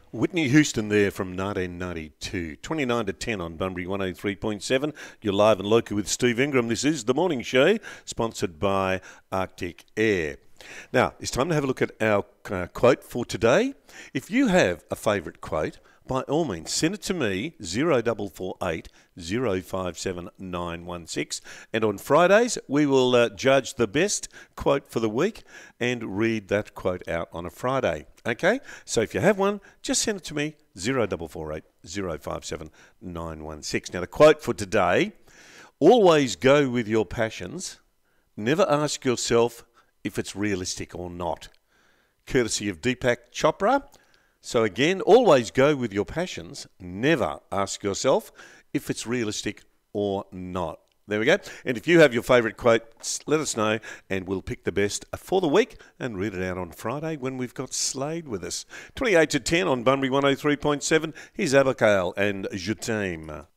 Whitney Houston there from 1992. 29 to 10 on Bunbury 103.7. You're live and local with Steve Ingram. This is The Morning Show, sponsored by Arctic Air. Now, it's time to have a look at our quote for today. If you have a favourite quote, by all means, send it to me, 0448 057 916. And on Fridays, we will judge the best quote for the week and read that quote out on a Friday. Okay? So if you have one, just send it to me, 0448 057 916. Now, the quote for today, always go with your passions. Never ask yourself if it's realistic or not. Courtesy of Deepak Chopra. So again, always go with your passions. Never ask yourself if it's realistic or not. There we go. And if you have your favourite quote, let us know and we'll pick the best for the week and read it out on Friday when we've got Slade with us. 28 to 10 on Bunbury 103.7. Here's Abigail and Je t'aime.